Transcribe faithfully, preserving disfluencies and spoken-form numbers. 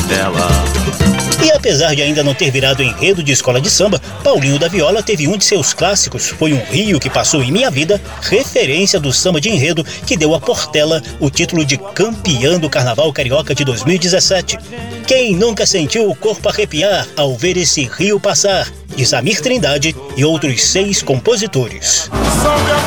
dela. E apesar de ainda não ter virado enredo de escola de samba, Paulinho da Viola teve um de seus clássicos, Foi um Rio que Passou em Minha Vida, referência do samba de enredo que deu a Portela o título de campeã do Carnaval Carioca de dois mil e dezessete. Quem nunca sentiu o corpo arrepiar ao ver esse rio passar? De Samir Trindade e outros seis compositores.